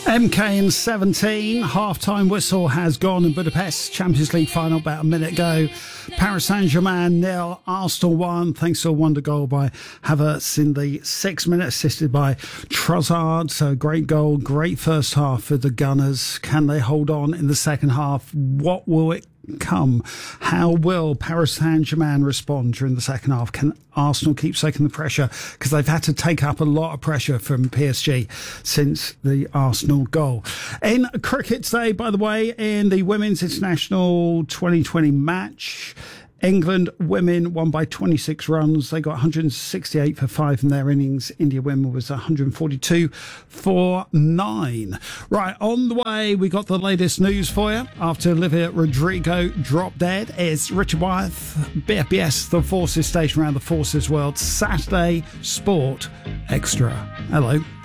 MK in 17, half-time whistle has gone in Budapest. Champions League final about a minute ago. Paris Saint-Germain 0, Arsenal 1, thanks to a wonder goal by Havertz in the 6th minute, assisted by Trossard. So great goal, great first half for the Gunners. Can they hold on in the second half? What will it come? How will Paris Saint-Germain respond during the second half? Can Arsenal keep taking the pressure? Because they've had to take up a lot of pressure from PSG since the Arsenal goal. In cricket today, by the way, in the Women's International 2020 match, England women won by 26 runs. They got 168 for 5 in their innings. India women was 142 for 9. Right, on the way, we got the latest news for you. After Olivia Rodrigo dropped dead, it's Richard Wyeth, BFBS, the Forces station around the Forces world. Saturday Sport Extra. Hello.